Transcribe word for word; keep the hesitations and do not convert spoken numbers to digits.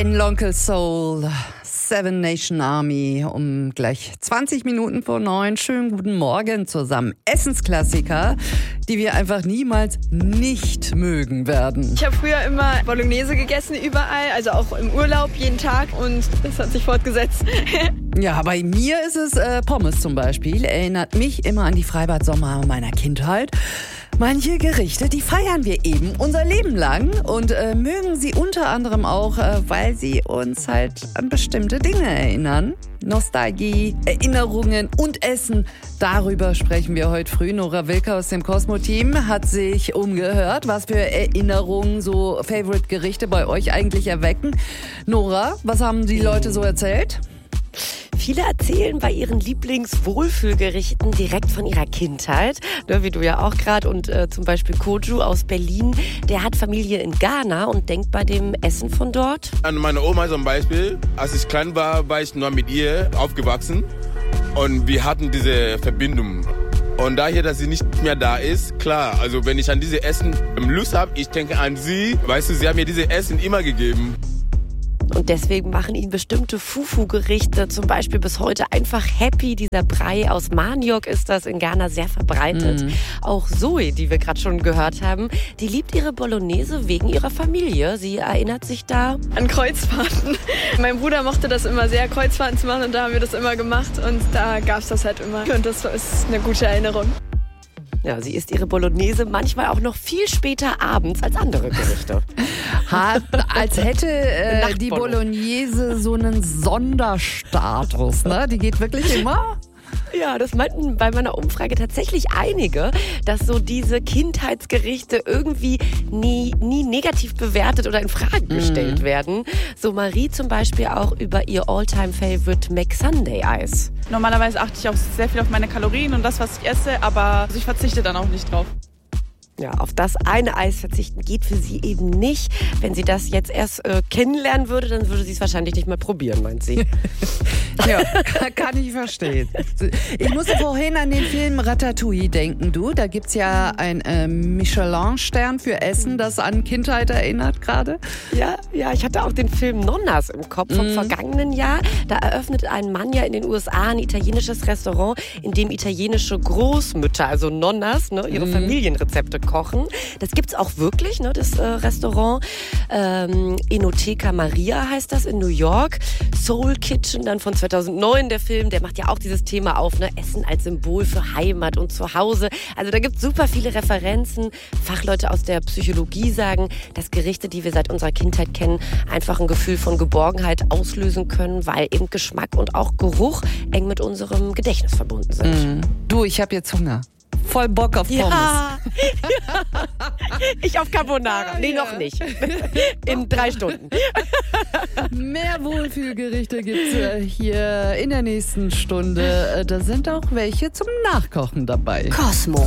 Ten Lonkel Soul, Seven Nation Army, um gleich zwanzig Minuten vor neun. Schönen guten Morgen zusammen. Essensklassiker, die wir einfach niemals nicht mögen werden. Ich habe früher immer Bolognese gegessen, überall, also auch im Urlaub, jeden Tag, und das hat sich fortgesetzt. Ja, bei mir ist es äh, Pommes zum Beispiel. Erinnert mich immer an die Freibad-Sommer meiner Kindheit. Manche Gerichte, die feiern wir eben unser Leben lang und äh, mögen sie unter anderem auch, äh, weil sie uns halt an bestimmte Dinge erinnern. Nostalgie, Erinnerungen und Essen. Darüber sprechen wir heute früh. Nora Wilke aus dem Cosmo-Team hat sich umgehört, was für Erinnerungen so Favorite-Gerichte bei euch eigentlich erwecken. Nora, was haben die Leute so erzählt? Viele erzählen bei ihren Lieblingswohlfühlgerichten direkt von ihrer Kindheit, ne, wie du ja auch gerade. Und äh, zum Beispiel Koju aus Berlin, der hat Familie in Ghana und denkt bei dem Essen von dort. An meine Oma zum Beispiel, als ich klein war, war ich nur mit ihr aufgewachsen und wir hatten diese Verbindung. Und daher, dass sie nicht mehr da ist, klar, also wenn ich an diese Essen Lust habe, ich denke an sie. Weißt du, sie haben mir diese Essen immer gegeben. Und deswegen machen ihn bestimmte Fufu-Gerichte zum Beispiel bis heute einfach happy. Dieser Brei aus Maniok ist das in Ghana sehr verbreitet. Mm. Auch Zoe, die wir gerade schon gehört haben, die liebt ihre Bolognese wegen ihrer Familie. Sie erinnert sich da an Kreuzfahrten. Mein Bruder mochte das immer sehr, Kreuzfahrten zu machen, und da haben wir das immer gemacht und da gab es das halt immer. Und das ist eine gute Erinnerung. Ja, sie isst ihre Bolognese manchmal auch noch viel später abends als andere Gerichte. Hat, als hätte äh, die Bolognese so einen Sonderstatus, ne? Die geht wirklich immer. Ja, das meinten bei meiner Umfrage tatsächlich einige, dass so diese Kindheitsgerichte irgendwie nie, nie negativ bewertet oder in Frage gestellt mm. werden. So Marie zum Beispiel auch über ihr All-Time-Favorite McSunday-Eis. Normalerweise achte ich auch sehr viel auf meine Kalorien und das, was ich esse, aber ich verzichte dann auch nicht drauf. Ja, auf das eine Eis verzichten geht für sie eben nicht. Wenn sie das jetzt erst äh, kennenlernen würde, dann würde sie es wahrscheinlich nicht mehr probieren, meint sie. Ja, kann ich verstehen. Ich musste vorhin an den Film Ratatouille denken, du. Da gibt's ja einen äh, Michelin-Stern für Essen, das an Kindheit erinnert gerade. Ja, ja, ich hatte auch den Film Nonnas im Kopf vom mm. vergangenen Jahr. Da eröffnet ein Mann ja in den U S A ein italienisches Restaurant, in dem italienische Großmütter, also Nonnas, ne, ihre mm. Familienrezepte kochen. Das gibt's auch wirklich, ne, das äh, Restaurant. Ähm, Enoteca Maria heißt das in New York. Soul Kitchen dann von zweitausendneun, der Film, der macht ja auch dieses Thema auf, ne? Essen als Symbol für Heimat und Zuhause. Also da gibt's super viele Referenzen. Fachleute aus der Psychologie sagen, dass Gerichte, die wir seit unserer Kindheit kennen, einfach ein Gefühl von Geborgenheit auslösen können, weil eben Geschmack und auch Geruch eng mit unserem Gedächtnis verbunden sind. Mm. Du, ich habe jetzt Hunger. Voll Bock auf Pommes. Ja. Ich auf Carbonara. Nee, ja. noch nicht. In drei Stunden. Mehr Wohlfühlgerichte gibt's äh, hier in der nächsten Stunde. Äh, da sind auch welche zum Nachkochen dabei. Cosmo.